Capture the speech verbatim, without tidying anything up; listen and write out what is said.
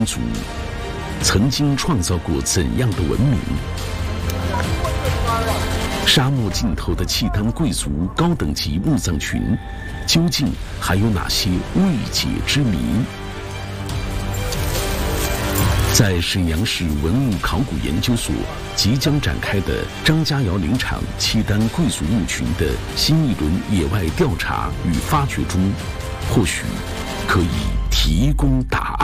族曾经创造过怎样的文明？沙漠尽头的契丹贵族高等级墓葬群，究竟还有哪些未解之谜？在沈阳市文物考古研究所即将展开的张家窑林场契丹贵族墓群的新一轮野外调查与发掘中，或许可以提供答案。